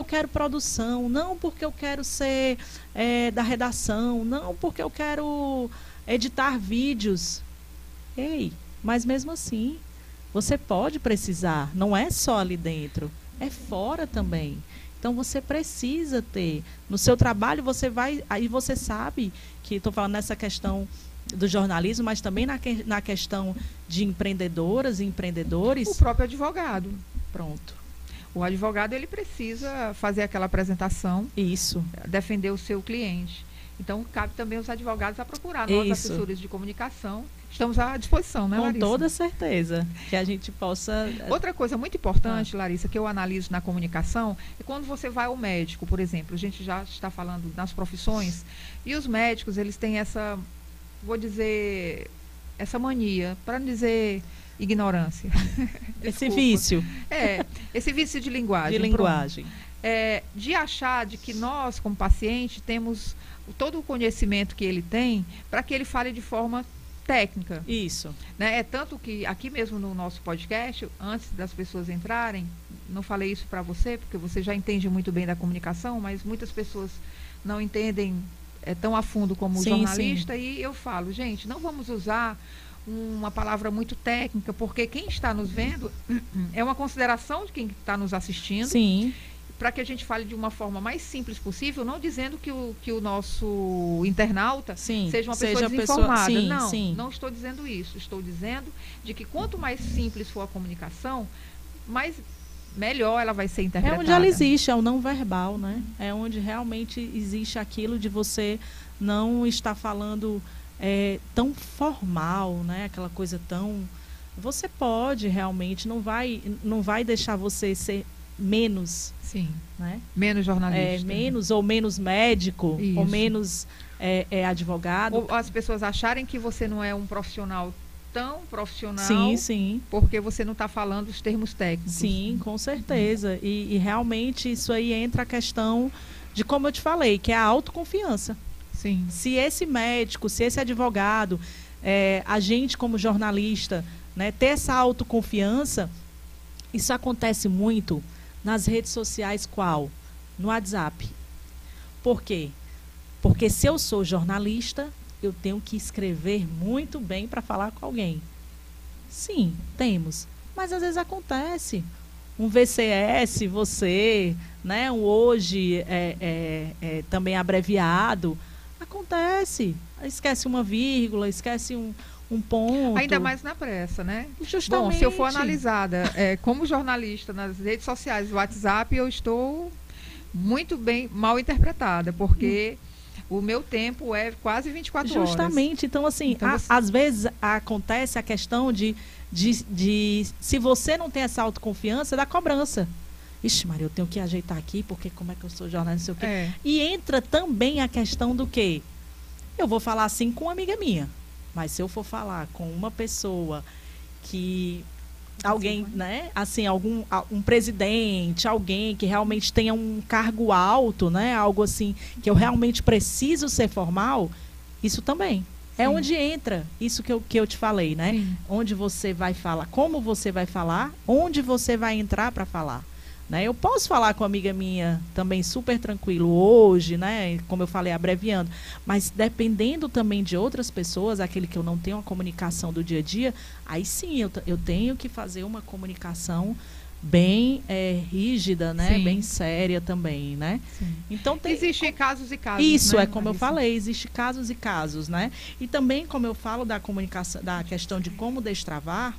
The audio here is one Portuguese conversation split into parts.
quero produção, não porque eu quero ser da redação, não porque eu quero editar vídeos. Ei, mas mesmo assim, você pode precisar, não é só ali dentro, é fora também. Então você precisa ter, no seu trabalho aí você sabe que estou falando nessa questão do jornalismo, mas também na questão de empreendedoras e empreendedores. O próprio advogado. Pronto. O advogado, ele precisa fazer aquela apresentação. Isso. Defender o seu cliente. Então, cabe também aos advogados a procurar. Nós, Isso. assessores de comunicação, estamos à disposição, né, Larissa? Com toda certeza, que a gente possa... Outra coisa muito importante, Larissa, que eu analiso na comunicação, é quando você vai ao médico, por exemplo. A gente já está falando nas profissões, e os médicos, eles têm essa, vou dizer, essa mania, para não dizer ignorância. Esse vício. Esse vício de linguagem. De linguagem. De achar de que nós, como paciente, temos todo o conhecimento que ele tem para que ele fale de forma técnica. Isso. Né? É tanto que aqui mesmo no nosso podcast, antes das pessoas entrarem, não falei isso para você, porque você já entende muito bem da comunicação, mas muitas pessoas não entendem tão a fundo como o jornalista, sim. E eu falo, gente, não vamos usar uma palavra muito técnica, porque quem está nos vendo é uma consideração de quem está nos assistindo. Sim. Para que a gente fale de uma forma mais simples possível, não dizendo que o nosso internauta seja uma pessoa desinformada. Não estou dizendo isso. Estou dizendo de que quanto mais simples for a comunicação, melhor ela vai ser interpretada. É onde ela existe, é o não verbal, né? É onde realmente existe aquilo de você não estar falando tão formal, né? Aquela coisa tão... Você pode realmente, não vai deixar você ser menos... Sim. Né? Menos jornalista. Menos médico, isso. Ou menos advogado. Ou as pessoas acharem que você não é um profissional tão profissional. Sim, sim. Porque você não está falando os termos técnicos. Sim, com certeza. E realmente isso aí entra a questão de, como eu te falei, que é a autoconfiança. Sim. Se esse médico, se esse advogado, a gente como jornalista, né, ter essa autoconfiança, isso acontece muito nas redes sociais, qual? No WhatsApp. Por quê? Porque se eu sou jornalista, eu tenho que escrever muito bem para falar com alguém. Sim, temos. Mas às vezes acontece. Um VCS, você, né? Um hoje também abreviado. Acontece. Esquece uma vírgula, esquece um ponto. Ainda mais na pressa, né? Justamente. Bom, se eu for analisada como jornalista nas redes sociais do WhatsApp, eu estou muito mal interpretada, porque o meu tempo é quase 24 horas. Justamente. Então, assim, às vezes acontece a questão de se você não tem essa autoconfiança, da cobrança. Ixi, Maria, eu tenho que ajeitar aqui, porque como é que eu sou jornalista, não sei o quê. E entra também a questão do quê? Eu vou falar assim com uma amiga minha. Mas se eu for falar com uma pessoa que alguém, né, assim, um presidente, alguém que realmente tenha um cargo alto, né, algo assim, que eu realmente preciso ser formal, isso também. É onde entra isso que eu te falei, né? Sim. Onde você vai falar, como você vai falar, onde você vai entrar para falar. Né? Eu posso falar com uma amiga minha também super tranquilo hoje, né? Como eu falei, abreviando, mas dependendo também de outras pessoas, aquele que eu não tenho a comunicação do dia a dia, aí sim eu tenho que fazer uma comunicação bem rígida, né? Sim. Bem séria também, né? Sim. Então existem casos e casos. Isso, né, como eu falei, existem casos e casos, né? E também, como eu falo da comunicação, da questão de como destravar,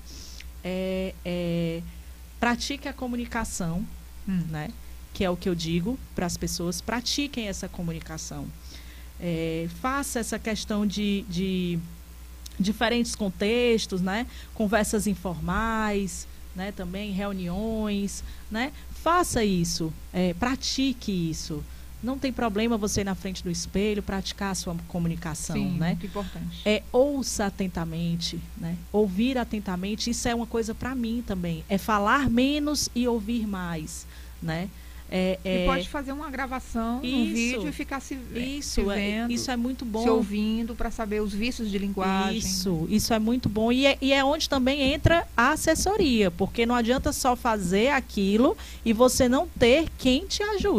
pratique a comunicação. Né? Que é o que eu digo para as pessoas, pratiquem essa comunicação. Faça essa questão de diferentes contextos, né? Conversas informais, né? Também reuniões, né? Faça isso, pratique isso. Não tem problema você ir na frente do espelho praticar a sua comunicação. Sim, né? Muito importante. Ouça atentamente, né? Ouvir atentamente, isso é uma coisa para mim também. É falar menos e ouvir mais, né? E pode fazer uma gravação, um vídeo e ficar se vendo. Isso é muito bom. Se ouvindo para saber os vícios de linguagem. Isso é muito bom. E é onde também entra a assessoria, porque não adianta só fazer aquilo e você não ter quem te ajude.